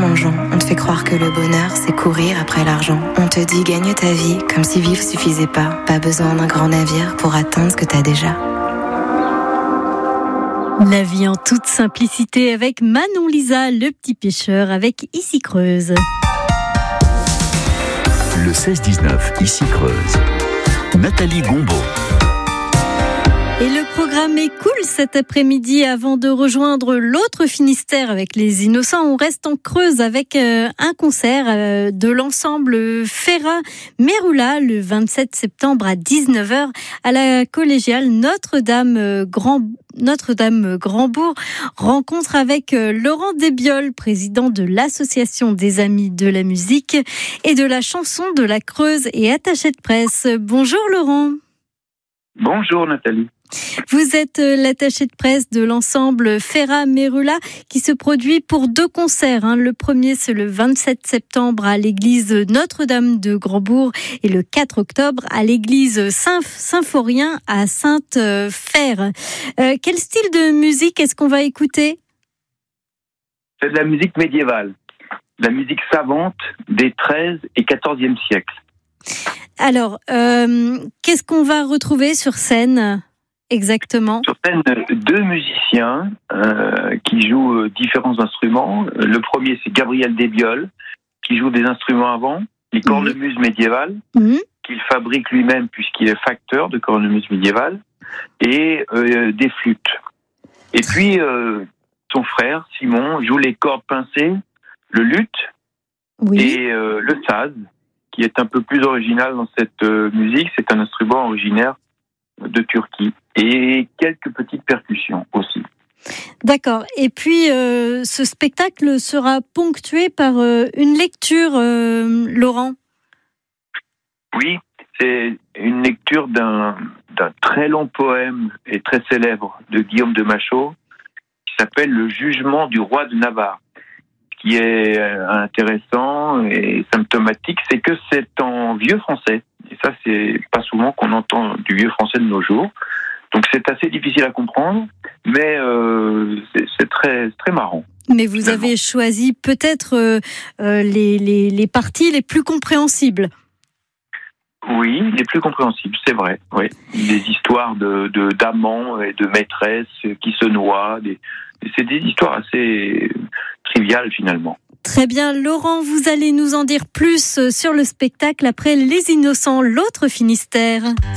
plongeon. On te fait croire que le bonheur, c'est courir après l'argent. On te dit gagne ta vie, comme si vivre suffisait pas. Pas besoin d'un grand navire pour atteindre ce que t'as déjà. La vie en toute simplicité avec Manon Lisa, le petit pêcheur avec Ici Creuse. Le 16-19, Ici Creuse. Nathalie Gombaud. Et le programme est cool cet après-midi. Avant de rejoindre l'autre Finistère avec les Innocents, on reste en Creuse avec un concert de l'ensemble Ferra Merula le 27 septembre à 19h à la collégiale Notre-Dame Grandbourg. Rencontre avec Laurent Desbioles, président de l'Association des Amis de la musique et de la chanson de la Creuse et attaché de presse. Bonjour Laurent. Bonjour Nathalie. Vous êtes l'attaché de presse de l'ensemble Ferra Merula qui se produit pour 2 concerts. Le premier, c'est le 27 septembre à l'église Notre-Dame de Grandbourg et le 4 octobre à l'église Symphorien à Sainte-Fère. Quel style de musique est-ce qu'on va écouter ? C'est de la musique médiévale, de la musique savante des 13 et 14e siècles. Alors, qu'est-ce qu'on va retrouver sur scène ? Exactement. Sur scène, 2 musiciens qui jouent différents instruments. Le premier, c'est Gabriel Desbioles, qui joue des instruments avant, les cornemuses médiévales, qu'il fabrique lui-même puisqu'il est facteur de cornemuses médiévales, et des flûtes. Et puis, son frère, Simon, joue les cordes pincées, le luth et le saz, qui est un peu plus original dans cette musique. C'est un instrument originaire de Turquie. Et quelques petites percussions aussi. D'accord. Et puis, ce spectacle sera ponctué par une lecture, Laurent. Oui, c'est une lecture d'un très long poème et très célèbre de Guillaume de Machaut qui s'appelle « Le jugement du roi de Navarre ». Ce qui est intéressant et symptomatique, c'est que c'est en vieux français. Et ça, c'est pas souvent qu'on entend du vieux français de nos jours. Donc c'est assez difficile à comprendre, mais c'est très marrant. Mais vous avez choisi peut-être les parties les plus compréhensibles. Oui, les plus compréhensibles, c'est vrai. Oui. Des histoires d'amants et de maîtresses qui se noient. C'est des histoires assez triviales finalement. Très bien, Laurent, vous allez nous en dire plus sur le spectacle après Les Innocents, l'autre Finistère.